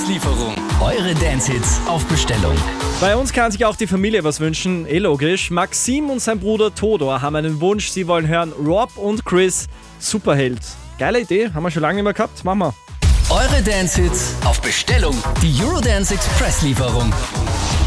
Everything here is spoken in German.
Expresslieferung. Eure Dance-Hits auf Bestellung. Bei uns kann sich auch die Familie was wünschen, logisch. Maxim und sein Bruder Todor haben einen Wunsch. Sie wollen hören Rob und Chris, Superheld. Geile Idee, haben wir schon lange nicht mehr gehabt. Machen wir. Eure Dance-Hits auf Bestellung. Die Eurodance Expresslieferung.